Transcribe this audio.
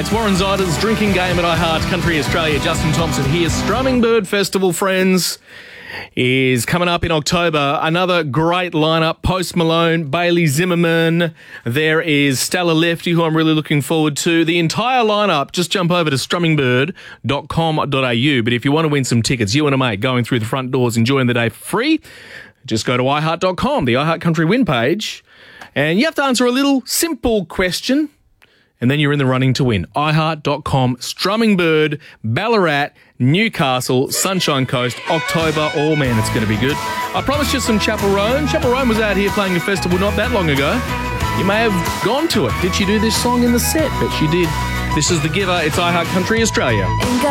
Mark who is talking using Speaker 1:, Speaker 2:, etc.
Speaker 1: It's Warren Zyda's drinking game at iHeart Country Australia. Justin Thompson here. Strumming Bird Festival, friends, is coming up in October. Another great lineup. Post Malone, Bailey Zimmerman. There is Stella Lefty, who I'm really looking forward to. The entire lineup, just jump over to strummingbird.com.au. But if you want to win some tickets, you and a mate going through the front doors, enjoying the day for free, just go to iHeart.com, the iHeart Country win page, and you have to answer a little simple question, and then you're in the running to win. iHeart.com, Strumming Bird, Ballarat, Newcastle, Sunshine Coast, October. Oh, man, it's going to be good. I promised you some Chapel Roan. Chapel Roan was out here playing a festival not that long ago. You may have gone to it. Did she do this song in the set? Bet she did. This is The Giver. It's iHeart Country Australia.